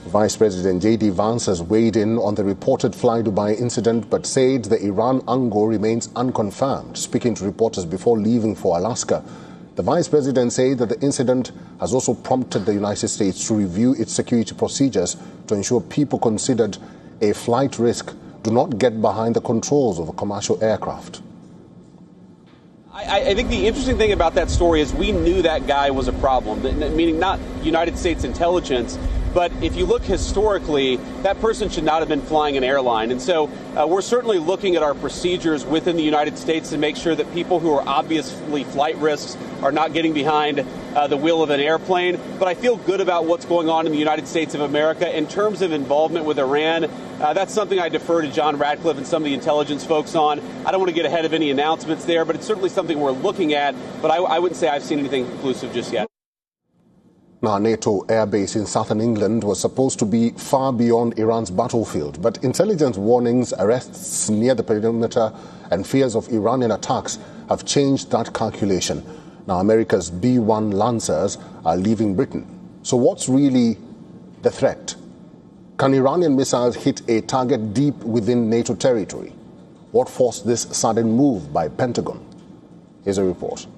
Vice President J.D. Vance has weighed in on the reported Fly Dubai incident but said the Iran angle remains unconfirmed. Speaking to reporters before leaving for Alaska, the Vice President said that the incident has also prompted the United States to review its security procedures to ensure people considered a flight risk do not get behind the controls of a commercial aircraft. I think the interesting thing about that story is we knew that guy was a problem, meaning not United States intelligence, but if you look historically, that person should not have been flying an airline. And so we're certainly looking at our procedures within the United States to make sure that people who are obviously flight risks are not getting behind the wheel of an airplane. But I feel good about what's going on in the United States of America. In terms of involvement with Iran, that's something I defer to John Ratcliffe and some of the intelligence folks on. I don't want to get ahead of any announcements there, but it's certainly something we're looking at. But I wouldn't say I've seen anything conclusive just yet. Now, NATO airbase in southern England was supposed to be far beyond Iran's battlefield, but intelligence warnings, arrests near the perimeter, and fears of Iranian attacks have changed that calculation. Now, America's B-1 Lancers are leaving Britain. So what's really the threat? Can Iranian missiles hit a target deep within NATO territory? What forced this sudden move by Pentagon? Here's a report.